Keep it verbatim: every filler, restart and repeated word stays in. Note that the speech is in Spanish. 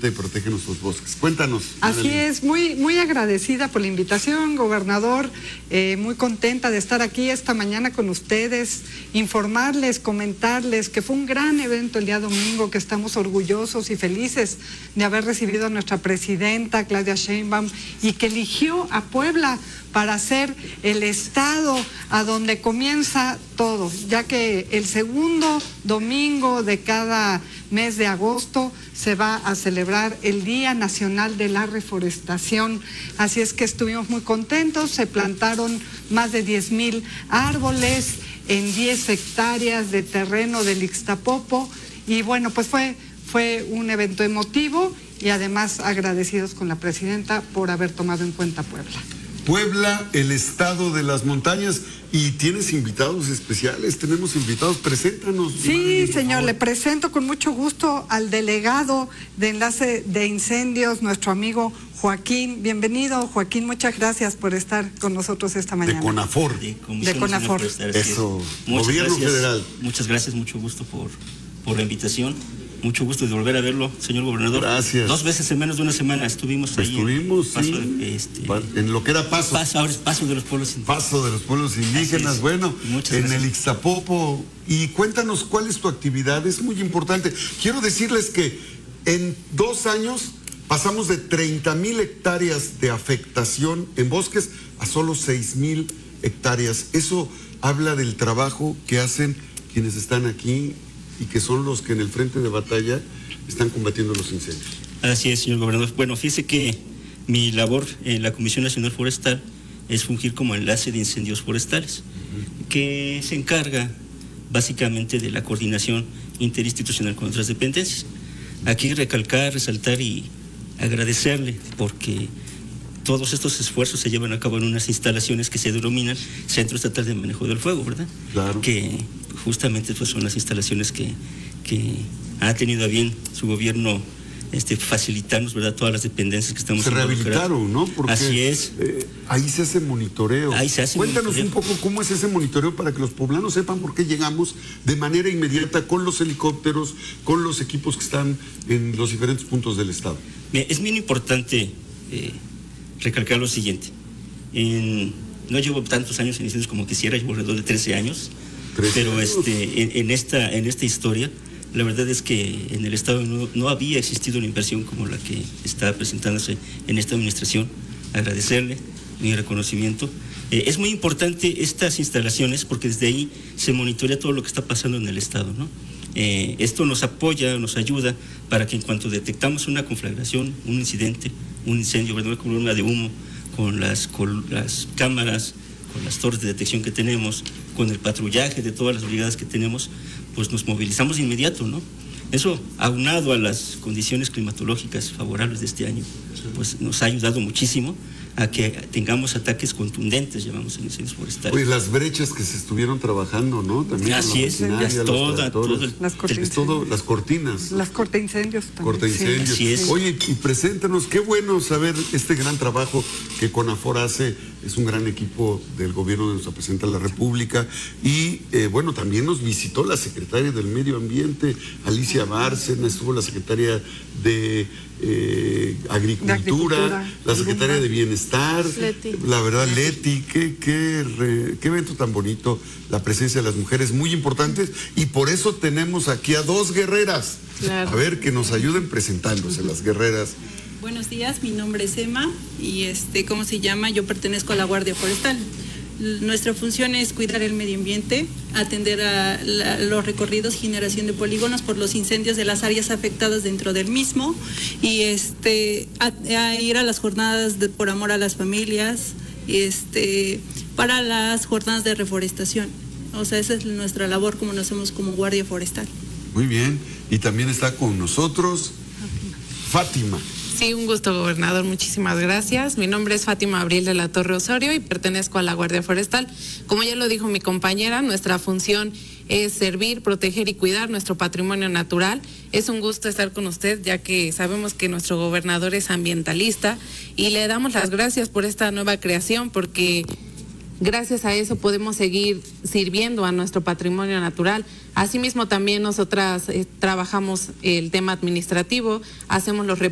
ambienta y protege nuestros bosques. Cuéntanos. Así Madeline. es, muy, muy agradecida por la invitación, gobernador, eh, muy contenta de estar aquí esta mañana con ustedes, informarles, comentarles que fue un gran evento el día domingo, que estamos orgullosos y felices de haber recibido a nuestra presidenta, Claudia Sheinbaum, y que eligió a Puebla para ser el estado a donde comienza todo, ya que el segundo domingo de cada mes de agosto se va a celebrar el Día Nacional de la Reforestación. Así es que estuvimos muy contentos, se plantaron más de diez mil árboles en diez hectáreas de terreno del Ixtapopo, y bueno, pues fue, fue un evento emotivo y además agradecidos con la presidenta por haber tomado en cuenta Puebla. Puebla, el estado de las montañas, y tienes invitados especiales, tenemos invitados, preséntanos. Sí, Madeline, señor, le presento con mucho gusto al delegado de Enlace de Incendios, nuestro amigo Joaquín. Bienvenido, Joaquín, muchas gracias por estar con nosotros esta mañana. De CONAFOR. De, de CONAFOR. Eso, muchas Gobierno gracias, Federal. Muchas gracias, mucho gusto por, por la invitación. Mucho gusto de volver a verlo, señor gobernador. Gracias. Dos veces en menos de una semana estuvimos ahí. Estuvimos, en, paso sí. de, este, en lo que era Paso. Paso, ahora es Paso de los Pueblos Indígenas. Paso de los Pueblos Indígenas, bueno, Muchas en gracias. el Ixtapopo. Y cuéntanos cuál es tu actividad, es muy importante. Quiero decirles que en dos años pasamos de treinta mil hectáreas de afectación en bosques a solo seis mil hectáreas. Eso habla del trabajo que hacen quienes están aquí y que son los que en el frente de batalla están combatiendo los incendios. Así es, señor gobernador. Bueno, fíjese que mi labor en la Comisión Nacional Forestal es fungir como enlace de incendios forestales, uh-huh. que se encarga básicamente de la coordinación interinstitucional con otras dependencias. Aquí recalcar, resaltar y agradecerle porque todos estos esfuerzos se llevan a cabo en unas instalaciones que se denominan Centro Estatal de Manejo del Fuego, ¿verdad? Claro. Que justamente pues, son las instalaciones que, que ha tenido a bien su gobierno este, facilitarnos, ¿verdad? Todas las dependencias que estamos Se rehabilitaron, ¿no? Porque, así es. Eh, ahí se hace monitoreo. Ahí se hace Cuéntanos monitoreo. un poco cómo es ese monitoreo para que los poblanos sepan por qué llegamos de manera inmediata con los helicópteros, con los equipos que están en los diferentes puntos del estado. Mira, es bien importante eh, recalcar lo siguiente. En, no llevo tantos años en incendios como quisiera, llevo alrededor de trece años, pero años. este, en, en, esta, en esta historia, la verdad es que en el Estado no, no había existido una inversión como la que está presentándose en esta administración. Agradecerle mi reconocimiento. Eh, es muy importante estas instalaciones porque desde ahí se monitorea todo lo que está pasando en el Estado, ¿no? Eh, esto nos apoya, nos ayuda para que en cuanto detectamos una conflagración, un incidente, un incendio, ¿verdad? Una columna de humo, con las, con las cámaras, con las torres de detección que tenemos, con el patrullaje de todas las brigadas que tenemos, pues nos movilizamos de inmediato, ¿no? Eso, aunado a las condiciones climatológicas favorables de este año, pues nos ha ayudado muchísimo a que tengamos ataques contundentes, llamamos en incendios forestales. Pues las brechas que se estuvieron trabajando, ¿no? También así es, ya es toda, todo el, las es todo, las cortinas. Las cortaincendios también. Cortaincendios. Sí, así es. Oye, y preséntanos, qué bueno saber este gran trabajo que CONAFOR hace. Es un gran equipo del gobierno de nuestra presidenta de la República. Y eh, bueno, también nos visitó la secretaria del Medio Ambiente, Alicia Bárcena, estuvo la secretaria de eh, Agricultura, de Agricultura, la secretaria de Bienestar, Leti. la verdad, Leti, qué, qué, re, qué evento tan bonito, la presencia de las mujeres muy importantes, y por eso tenemos aquí a dos guerreras. Claro. A ver, que nos ayuden presentándose las guerreras. Buenos días, mi nombre es Emma y este, ¿cómo se llama? Yo pertenezco a la Guardia Forestal. Nuestra función es cuidar el medio ambiente, atender a la, los recorridos, generación de polígonos por los incendios de las áreas afectadas dentro del mismo y este, a, a ir a las jornadas de, por amor a las familias, este, para las jornadas de reforestación. O sea, esa es nuestra labor como nos hacemos como Guardia Forestal. Muy bien, y también está con nosotros Fátima. Sí, un gusto, gobernador. Muchísimas gracias. Mi nombre es Fátima Abril de la Torre Osorio y pertenezco a la Guardia Forestal. Como ya lo dijo mi compañera, nuestra función es servir, proteger y cuidar nuestro patrimonio natural. Es un gusto estar con usted, ya que sabemos que nuestro gobernador es ambientalista y le damos las gracias por esta nueva creación, porque gracias a eso podemos seguir sirviendo a nuestro patrimonio natural. Asimismo, también nosotras eh, trabajamos el tema administrativo, hacemos los